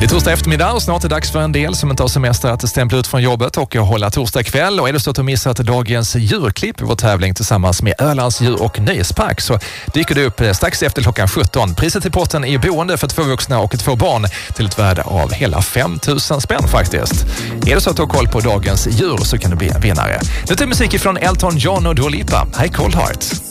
Det är torsdag eftermiddag och snart är det dags för en del som inte har semester att stämpla ut från jobbet och hålla torsdag kväll. Och är det så att du missat dagens djurklipp i vår tävling tillsammans med Ölands djur- och nöjespark så dyker det upp strax efter klockan 17. Priset i potten är boende för 2 vuxna och 2 barn till ett värde av hela 5 000 spänn faktiskt. Är det så att du har koll på dagens djur så kan du bli en vinnare. Nu till musik från Elton John och Dua Lipa. Hi Cold Heart.